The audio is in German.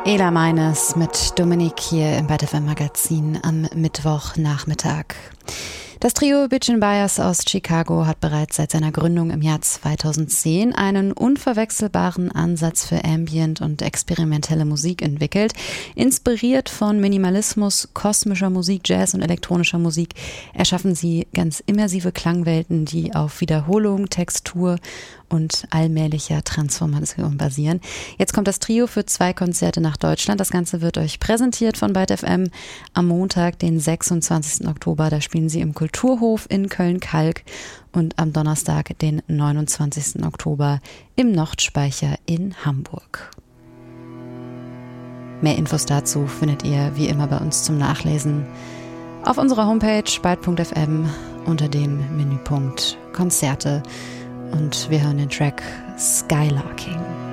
Ela Meines mit Dominik hier im Byte FM Magazin am Mittwochnachmittag. Das Trio Bitchin' Bias aus Chicago hat bereits seit seiner Gründung im Jahr 2010 einen unverwechselbaren Ansatz für Ambient und experimentelle Musik entwickelt. Inspiriert von Minimalismus, kosmischer Musik, Jazz und elektronischer Musik erschaffen sie ganz immersive Klangwelten, die auf Wiederholung, Textur und allmählicher Transformation basieren. Jetzt kommt das Trio für 2 Konzerte nach Deutschland. Das Ganze wird euch präsentiert von Byte FM am Montag, den 26. Oktober. Da spielen sie im Kulturhof in Köln-Kalk und am Donnerstag, den 29. Oktober im Nordspeicher in Hamburg. Mehr Infos dazu findet ihr wie immer bei uns zum Nachlesen auf unserer Homepage byte.fm unter dem Menüpunkt Konzerte. Und wir hören den Track Skylarking.